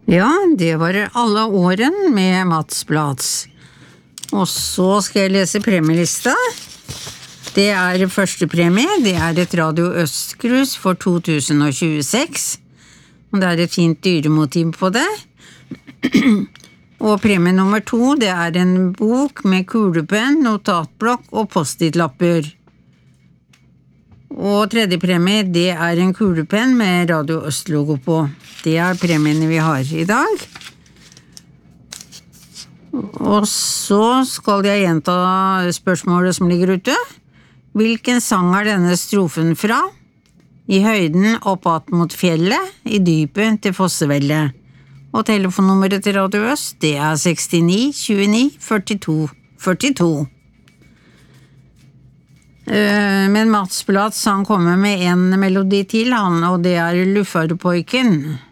Ja, det var alle åren med Mats Blats. Og så skal jeg lese premielista. Det er første premie, det er et Radio Østkrus for 2026. Og det er et fint dyremotiv på det. Og premie nummer 2, det er en bok med kulepenn, notatblokk og post-it-lapper. Og tredje premie, det er en kulepenn med Radio Øst-logo på. Det er premiene vi har i dag. Og så skal jeg gjenta spørsmålet som ligger ute. Hvilken sang er denne strofen fra? I høyden oppat mot fjellet, i dypet til Fossevellet. Og telefonnummeret til Radio Øst, det er 69 29 42 42. Men Mats Blats, han kommer med en melodi til, og det er Luffarpojken.